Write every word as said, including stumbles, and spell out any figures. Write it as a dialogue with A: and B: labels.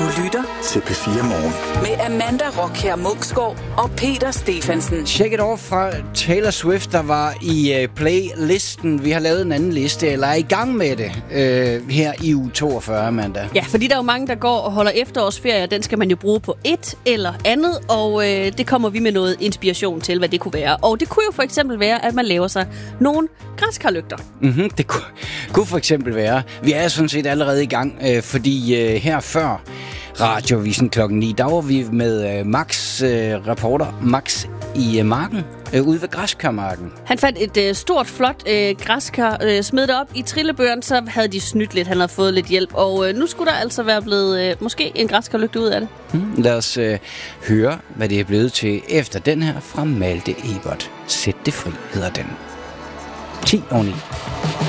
A: Du lytter
B: til P fire Morgen
A: med Amanda Rockher Munksgaard og Peter Stephensen.
C: Check it off fra Taylor Swift, der var i uh, playlisten. Vi har lavet en anden liste, eller er i gang med det uh, her i uge toogfyrre, Amanda.
D: Ja, fordi der er jo mange, der går og holder efterårsferie, og den skal man jo bruge på et eller andet, og uh, det kommer vi med noget inspiration til, hvad det kunne være. Og det kunne jo for eksempel være, at man laver sig nogle græskarlygter.
C: Mm-hmm, det kunne, kunne for eksempel være. Vi er sådan set allerede i gang, uh, fordi uh, her før Radiovisen klokken ni, der var vi med uh, Max, uh, reporter Max i uh, marken, uh, ude ved græskarmarken.
D: Han fandt et uh, stort, flot uh, græskar, uh, smed det op i trillebøren, så havde de snydt lidt, han havde fået lidt hjælp, og uh, nu skulle der altså være blevet uh, måske en græskarlygte ud af det.
C: Hmm, lad os uh, høre, hvad det er blevet til efter den her fra Malte Ebert. Sæt det fri, hedder den. ti og ni.